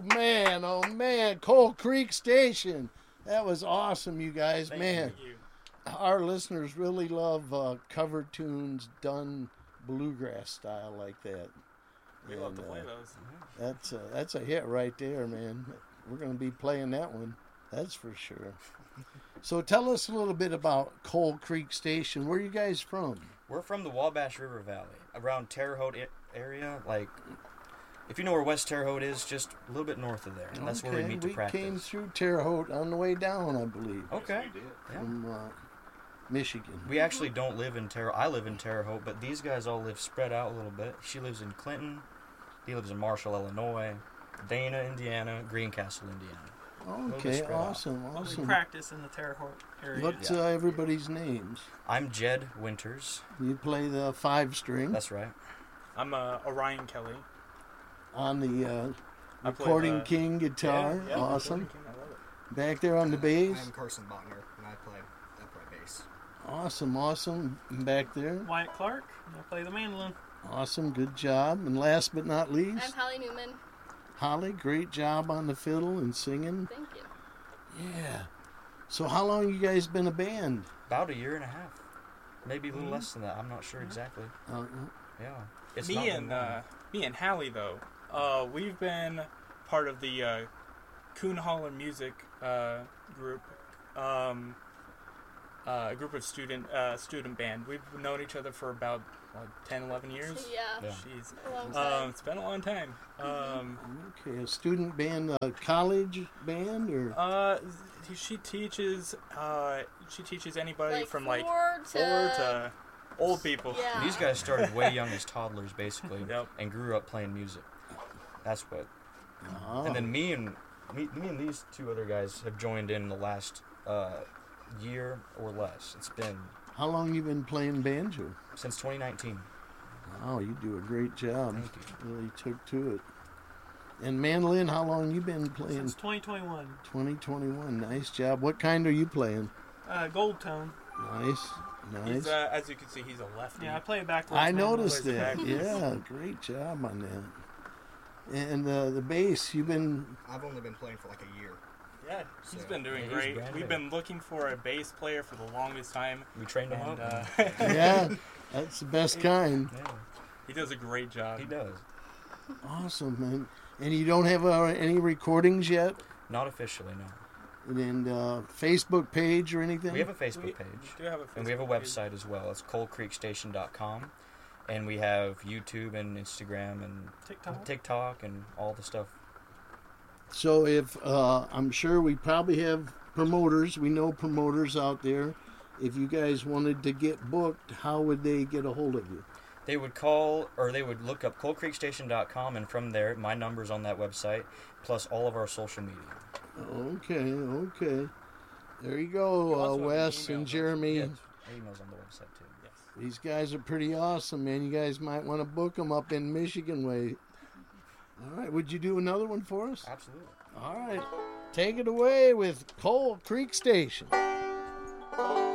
man, oh man, Coal Creek Station. That was awesome, you guys. Thank man, you. our listeners really love cover tunes done bluegrass style like that. We love to play those. That's a hit right there, man. We're going to be playing that one. That's for sure. So tell us a little bit about Coal Creek Station. Where are you guys from? We're from the Wabash River Valley, around Terre Haute area. Like, if you know where West Terre Haute is, just a little bit north of there. And that's where we meet to practice. We came through Terre Haute on the way down, I believe. Okay. Yes, we did. Yeah. From Michigan. We actually don't live in Terre. I live in Terre Haute, but these guys all live spread out a little bit. She lives in Clinton. He lives in Marshall, Illinois. Dana, Indiana. Greencastle, Indiana. Okay, awesome. We practice in the Terre Haute area. What's everybody's names? I'm Jed Winters. You play the 5-string. That's right. I'm Orion Kelly. On the I play Recording the- King guitar. Yeah, Awesome. Recording King, I love it. Back there on the bass. I'm Carson Bachner, and I play bass. Awesome. Back there. Wyatt Clark, and I play the mandolin. Awesome, good job. And last but not I'm least, Holly Newman. Holly, great job on the fiddle and singing. Thank you. Yeah. So how long you guys been a band? About a year and a half. Maybe a little less than that. I'm not sure exactly. Yeah. It's not been long. Me and Hallie though, we've been part of the Coon Holler Music group, a group of student band. We've known each other for about 10, 11 years. Yeah. Yeah. A long time. It's been a long time. Okay, a student band, a college band, or She teaches anybody Like from four four to old people. Yeah. These guys started way young as toddlers, basically, Yep. and grew up playing music. That's what. Oh. And then me and these two other guys have joined in the last year or less. It's been How long you been playing banjo? since 2019. Oh, you do a great job. Thank you. Really took to it. And mandolin, how long you been playing? Since 2021. 2021. Nice job. What kind are you playing? Gold tone. Nice. He's, as you can see, he's a lefty. Yeah, I play backwards. I mandolin. noticed plays that. backwards. Yeah, great job on that. And the bass, you've been... I've only been playing for like a year. Yeah, he's So- been doing Yeah, he's great. brand We've new. been looking for a bass player for the longest time. We trained him And, up. Yeah, that's the best kind. Yeah, he does a great job. he does. Awesome, man. And you don't have any recordings yet? Not officially, no. And Facebook page or anything? We have a Facebook page. We do have a And we have a Facebook page. website as well. It's coalcreekstation.com. And we have YouTube and Instagram and TikTok and all the stuff. So if I'm sure we probably have promoters. We know promoters out there. If you guys wanted to get booked, how would they get a hold of you? They would call, or they would look up coalcreekstation.com, and from there, my number's on that website, plus all of our social media. Okay. There you go, also have an Wes email, and though. Jeremy. Yeah, email's on the website, too. Yes. These guys are pretty awesome, man. You guys might want to book them up in Michigan way. All right, would you do another one for us? Absolutely. All right, take it away with Coal Creek Station. Thank